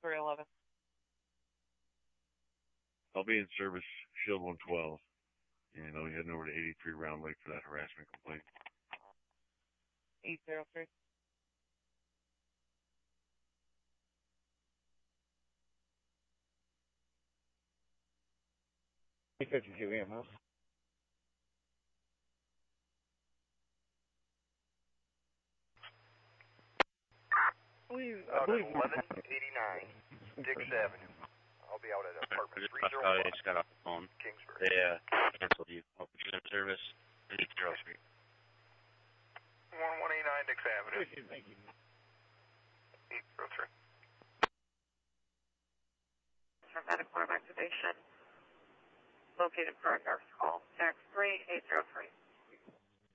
311. I'll be in service, Shield 112, and I'll be heading over to 83 Round Lake for that harassment complaint. 803. EMS. I believe 1189 Dix Avenue. I'll be out at apartment 301. I just got off the phone. Kingsbury. They canceled you. I'll put you in service. 803. 1189 Dix Avenue. Thank you. 803. From medical activation. Located per nurse call. Next 3803.